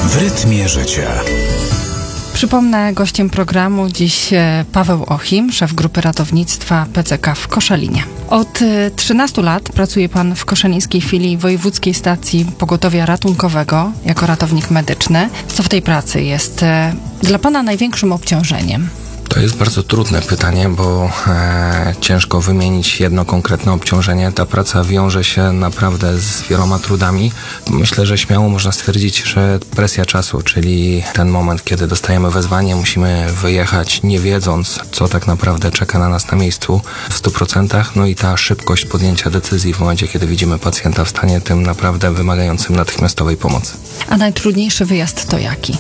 W rytmie życia. Przypomnę, gościem programu dziś Paweł Ochim, szef grupy ratownictwa PCK w Koszalinie. Od 13 lat pracuje pan w koszalińskiej filii Wojewódzkiej Stacji Pogotowia Ratunkowego jako ratownik medyczny. Co w tej pracy jest dla pana największym obciążeniem? To jest bardzo trudne pytanie, bo ciężko wymienić jedno konkretne obciążenie. Ta praca wiąże się naprawdę z wieloma trudami. Myślę, że śmiało można stwierdzić, że presja czasu, czyli ten moment, kiedy dostajemy wezwanie, musimy wyjechać nie wiedząc, co tak naprawdę czeka na nas na miejscu w 100%. No i ta szybkość podjęcia decyzji w momencie, kiedy widzimy pacjenta w stanie tym naprawdę wymagającym natychmiastowej pomocy. A najtrudniejszy wyjazd to jaki?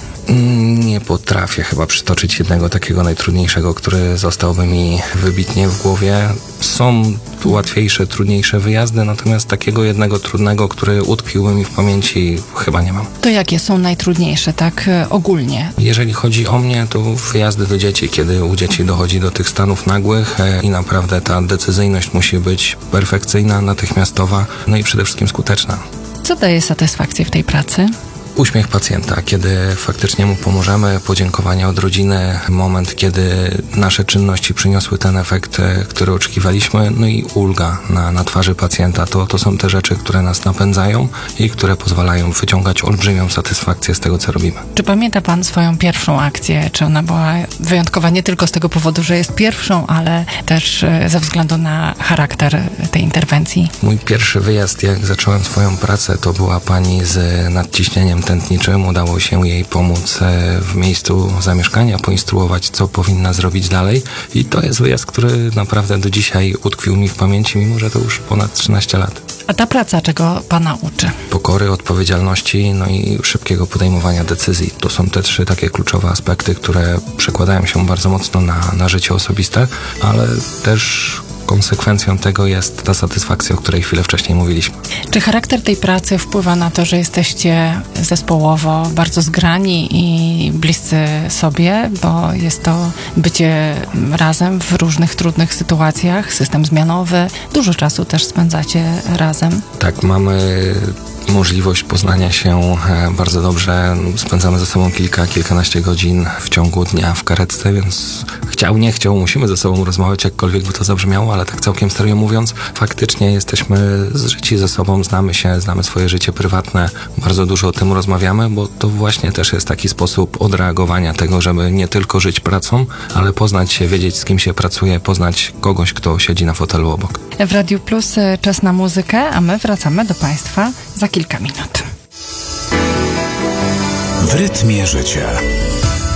Nie potrafię chyba przytoczyć jednego takiego najtrudniejszego, który zostałby mi wybitnie w głowie. Są łatwiejsze, trudniejsze wyjazdy, natomiast takiego jednego trudnego, który utkwiłby mi w pamięci, chyba nie mam. To jakie są najtrudniejsze, tak ogólnie? Jeżeli chodzi o mnie, to wyjazdy do dzieci, kiedy u dzieci dochodzi do tych stanów nagłych i naprawdę ta decyzyjność musi być perfekcyjna, natychmiastowa, no i przede wszystkim skuteczna. Co daje satysfakcję w tej pracy? Uśmiech pacjenta, kiedy faktycznie mu pomożemy, podziękowania od rodziny, moment, kiedy nasze czynności przyniosły ten efekt, który oczekiwaliśmy, no i ulga na twarzy pacjenta. To są te rzeczy, które nas napędzają i które pozwalają wyciągać olbrzymią satysfakcję z tego, co robimy. Czy pamięta pan swoją pierwszą akcję? Czy ona była wyjątkowa nie tylko z tego powodu, że jest pierwszą, ale też ze względu na charakter tej interwencji? Mój pierwszy wyjazd, jak zacząłem swoją pracę, to była pani z nadciśnieniem tętniczym. Udało się jej pomóc w miejscu zamieszkania, poinstruować, co powinna zrobić dalej. I to jest wyjazd, który naprawdę do dzisiaj utkwił mi w pamięci, mimo że to już ponad 13 lat. A ta praca czego pana uczy? Pokory, odpowiedzialności, no i szybkiego podejmowania decyzji. To są te trzy takie kluczowe aspekty, które przekładają się bardzo mocno na życie osobiste, ale też konsekwencją tego jest ta satysfakcja, o której chwilę wcześniej mówiliśmy. Czy charakter tej pracy wpływa na to, że jesteście zespołowo bardzo zgrani i bliscy sobie, bo jest to bycie razem w różnych trudnych sytuacjach, system zmianowy, dużo czasu też spędzacie razem? Tak, mamy możliwość poznania się bardzo dobrze. Spędzamy ze sobą kilkanaście godzin w ciągu dnia w karetce, więc chciał, nie chciał, musimy ze sobą rozmawiać, jakkolwiek by to zabrzmiało, ale tak całkiem serio mówiąc, faktycznie jesteśmy zżyci ze sobą, znamy się, znamy swoje życie prywatne, bardzo dużo o tym rozmawiamy, bo to właśnie też jest taki sposób odreagowania tego, żeby nie tylko żyć pracą, ale poznać się, wiedzieć, z kim się pracuje, poznać kogoś, kto siedzi na fotelu obok. W Radiu Plus czas na muzykę, a my wracamy do Państwa za kilka minut. W rytmie życia.